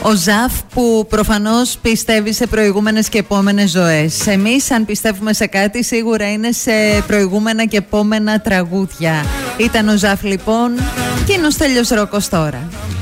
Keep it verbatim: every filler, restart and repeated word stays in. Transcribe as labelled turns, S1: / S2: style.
S1: Ο Ζαφ που προφανώς πιστεύει σε προηγούμενες και επόμενες ζωές. Εμείς αν πιστεύουμε σε κάτι σίγουρα είναι σε προηγούμενα και επόμενα τραγούδια. Ήταν ο Ζαφ λοιπόν και είναι ο Στέλιος Ρόκος τώρα.